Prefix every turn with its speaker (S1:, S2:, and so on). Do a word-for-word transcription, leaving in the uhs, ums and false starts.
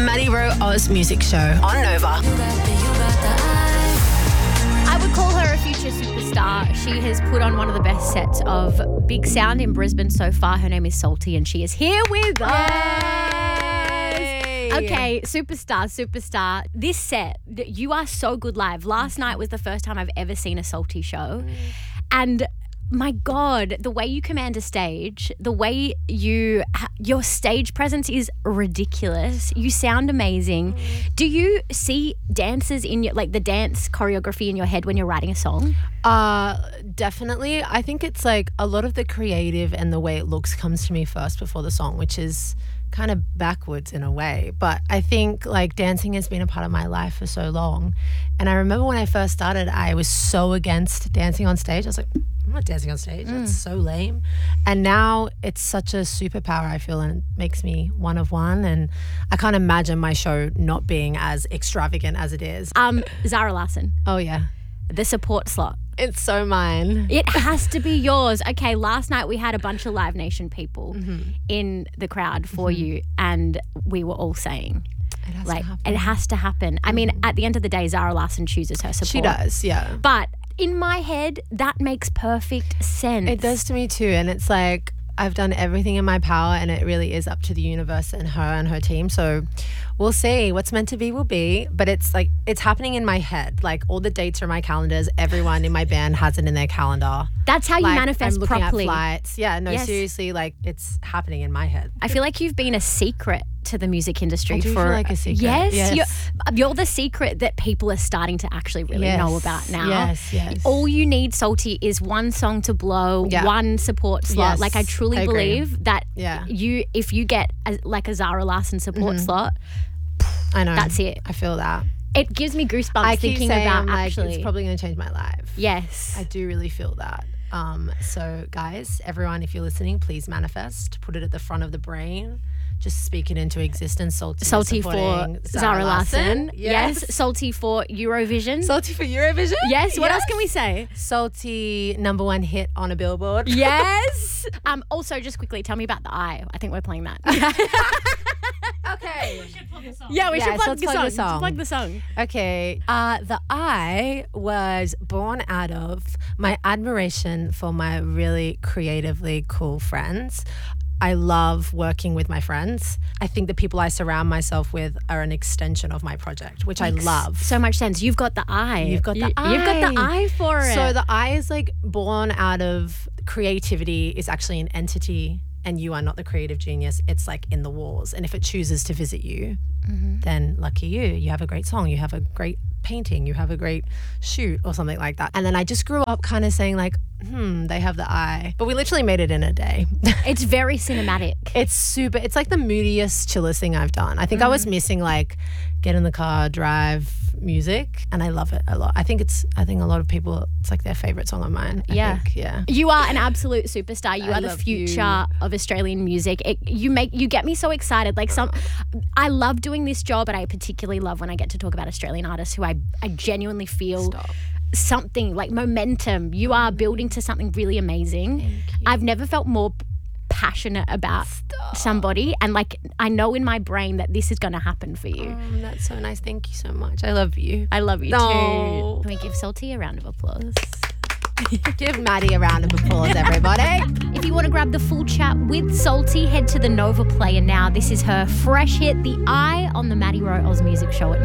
S1: Maddie Rowe Oz Music Show on Nova.
S2: I would call her a future superstar. She has put on one of the best sets of big sound in Brisbane so far. Her name is Salty and she is here with us. Okay, superstar, superstar. This set, you are so good live. Last night was the first time I've ever seen a Salty show. Mm. And my God, the way you command a stage, the way you, your stage presence is ridiculous. You sound amazing. Mm. Do you see dances in your, like the dance choreography in your head when you're writing a song?
S3: Uh, definitely. I think it's like a lot of the creative and the way it looks comes to me first before the song, which is kind of backwards in a way. But I think like dancing has been a part of my life for so long. And I remember when I first started, I was so against dancing on stage. I was like, I'm not dancing on stage. That's mm. so lame. And now it's such a superpower, I feel, and it makes me one of one. And I can't imagine my show not being as extravagant as it is.
S2: Um, Zara Larsson.
S3: Oh, yeah.
S2: The support slot.
S3: It's so mine.
S2: It has to be yours. Okay, last night we had a bunch of Live Nation people mm-hmm. in the crowd for mm-hmm. you, and we were all saying,
S3: it has
S2: like,
S3: to happen.
S2: It has to happen. Mm-hmm. I mean, at the end of the day, Zara Larsson chooses her support.
S3: She does, yeah.
S2: But in my head, that makes perfect sense.
S3: It does to me too, and it's like, I've done everything in my power and it really is up to the universe and her and her team. So we'll see. What's meant to be will be. But it's like, it's happening in my head. Like all the dates are in my calendars. Everyone in my band has it in their calendar.
S2: That's how you
S3: like,
S2: manifest
S3: I'm looking
S2: properly.
S3: At flights. Yeah, no,
S2: yes.
S3: seriously, like it's happening in my head.
S2: I feel like you've been a secret to the music industry
S3: I do
S2: for
S3: feel like a secret.
S2: Yes,
S3: yes.
S2: You're, you're the secret that people are starting to actually really
S3: yes.
S2: know about now.
S3: Yes, yes.
S2: All you need, Salty, is one song to blow,
S3: yeah.
S2: one support slot.
S3: Yes,
S2: like I truly
S3: I
S2: believe that
S3: yeah.
S2: you, if you get a, like a Zara Larsson support
S3: mm-hmm.
S2: slot,
S3: I know.
S2: That's it.
S3: I feel that.
S2: It gives me goosebumps
S3: I keep
S2: thinking
S3: saying,
S2: about
S3: like,
S2: actually.
S3: It's probably going to change my life.
S2: Yes.
S3: I do really feel that. Um, so guys, everyone, if you're listening, please manifest. Put it at the front of the brain. Just speak it into existence. Salty,
S2: Salty for Zara, Zara Larsson. Larsson. Yes. yes. Salty for Eurovision.
S3: Salty for Eurovision.
S2: Yes. What
S3: yes.
S2: else can we say?
S3: Salty number one hit on a billboard.
S2: Yes. um. Also, just quickly, tell me about the Eye. I think we're playing that.
S3: Okay.
S2: We should plug the song. Yeah, we
S3: yes,
S2: should plug, the,
S3: plug
S2: song.
S3: the song.
S2: Let's plug the song.
S3: Okay. Uh, the Eye was born out of my admiration for my really creatively cool friends. I love working with my friends. I think the people I surround myself with are an extension of my project, which
S2: Makes
S3: I love.
S2: So much sense. You've got the eye.
S3: You've got the
S2: you,
S3: eye.
S2: You've got the eye for it.
S3: So the eye is like born out of creativity is actually an entity and you are not the creative genius. It's like in the walls. And if it chooses to visit you, mm-hmm. then lucky you. You have a great song. You have a great painting. You have a great shoot or something like that. And then I just grew up kind of saying like, hmm, they have the eye. But we literally made it in a day.
S2: It's very cinematic.
S3: It's super, it's like the moodiest, chillest thing I've done. I think mm. I was missing like get in the car, drive music, and I love it a lot. I think it's, I think a lot of people, it's like their favorite song of mine. I
S2: yeah.
S3: think, yeah.
S2: You are an absolute superstar. You
S3: I
S2: are the future
S3: you.
S2: of Australian music. It, you make, you get me so excited. Like some, I love doing this job, but I particularly love when I get to talk about Australian artists who I, I genuinely feel
S3: Stop.
S2: something like momentum. You are building to something really amazing. I've never felt more passionate about Stop. somebody, and like I know in my brain that this is going to happen for you.
S3: Oh, that's so nice. Thank you so much. I love you.
S2: I love you
S3: no.
S2: too. Can we give Salty a round of applause?
S3: Give Maddie a round of applause, everybody.
S2: If you want to grab the full chat with Salty, head to the Nova Player now. This is her fresh hit, The Eye, on the Maddie Rowe Oz Music Show at Nova.